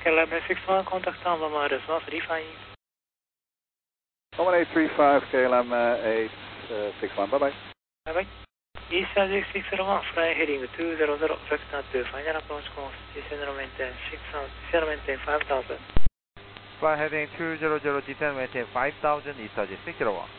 KLM 61, contact on Lama Resma, free flying. 1835 KLM 861, bye bye. Bye bye. East Asia 601, fly heading 200, vector to final approach course, descend maintain 6000, 5000. Fly heading 200, descend maintain 5000, East Asia 601.